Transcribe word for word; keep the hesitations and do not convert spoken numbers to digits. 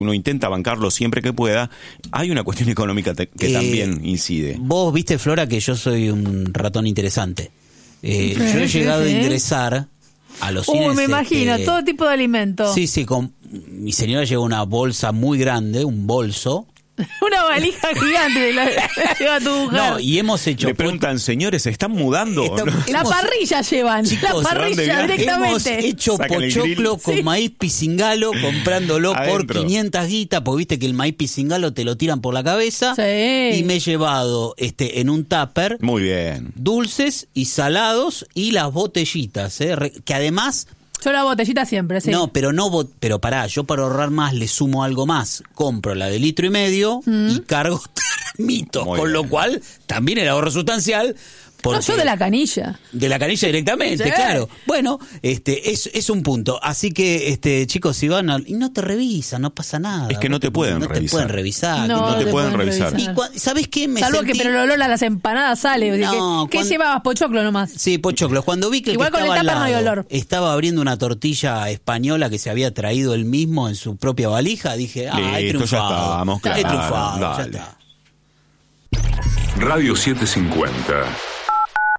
uno intenta bancarlo siempre que pueda, hay una cuestión económica te, que eh, también incide. Vos viste, Flora, que yo soy un ratón interesante. Eh, sí, yo he llegado sí, sí. a ingresar a los cines. Uy, me imagino, este, todo tipo de alimentos. Sí, sí, con, mi señora lleva una bolsa muy grande, un bolso. Una valija gigante la lleva tu mujer. No, y hemos hecho... Le preguntan, señores, ¿se están mudando? Está, ¿no? La hemos, parrilla llevan, chicos, la parrilla directamente. Hemos hecho Sacan pochoclo con sí. maíz pisingalo, comprándolo Adentro. por quinientas guitas, porque viste que el maíz pisingalo te lo tiran por la cabeza. Sí. Y me he llevado este en un tupper. Muy bien. Dulces y salados y las botellitas, ¿eh? que además... Yo la botellita siempre, sí. No, pero no, pero pará, yo para ahorrar más le sumo algo más. Compro la de litro y medio mm. y cargo termitos, con bien. lo cual también el ahorro sustancial. No, yo de la canilla. De la canilla directamente, sí. claro. Bueno, este es, es un punto. Así que, este chicos, si van a... Y no te revisan, no pasa nada. Es que no te pueden no revisar. te pueden revisar. No, no te, te pueden, pueden revisar. revisar. Y cua, ¿sabés qué? Me Salvo sentí... que, pero el olor a las empanadas sale. No, ¿Qué, cuando... ¿Qué llevabas? ¿Pochoclo nomás? Sí, pochoclo. Cuando vi que el Igual que con estaba el tupper al lado no hay olor. estaba abriendo una tortilla española que se había traído él mismo en su propia valija, dije, ah, Listo, he triunfado. Ya estamos, claro. He triunfado, Dale. ya está. Radio setecientos cincuenta.